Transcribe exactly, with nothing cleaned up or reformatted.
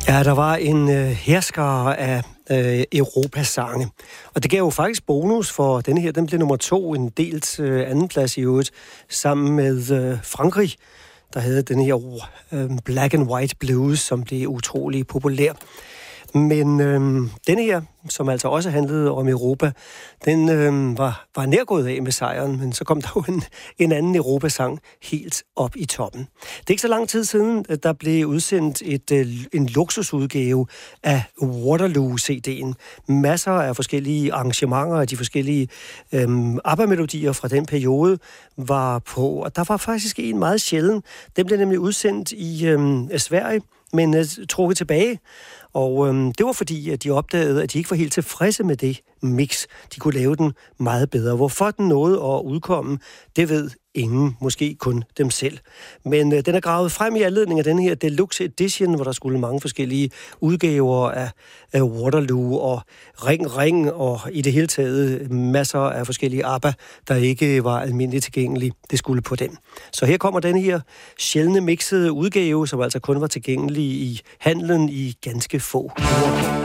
Ja, der var en øh, herskare af øh, Europasange. Og det gav jo faktisk bonus for denne her. Den blev nummer to, en delt øh, andenplads i øvrigt, sammen med øh, Frankrig, der havde den her øh, Black and White Blues, som blev utrolig populær. Men øh, denne her, som altså også handlede om Europa, den øh, var, var nærgået af med sejren, men så kom der jo en, en anden Europasang helt op i toppen. Det er ikke så lang tid siden, der blev udsendt et, øh, en luksusudgave af Waterloo-C D'en. Masser af forskellige arrangementer af de forskellige øh, ABBA-melodier fra den periode var på, og der var faktisk en meget sjælden. Den blev nemlig udsendt i øh, Sverige, men øh, trukket tilbage. Og øhm, det var fordi, at de opdagede, at de ikke var helt tilfredse med det mix. De kunne lave den meget bedre. Hvorfor den nåede at udkomme, det ved ingen, måske kun dem selv. Men øh, den er gravet frem i anledning af den her Deluxe Edition, hvor der skulle mange forskellige udgaver af, af Waterloo og Ring Ring, og i det hele taget masser af forskellige ABBA, der ikke var almindeligt tilgængelige. Det skulle på den. Så her kommer den her sjældne mixede udgave, som altså kun var tilgængelig i handlen i ganske få uger.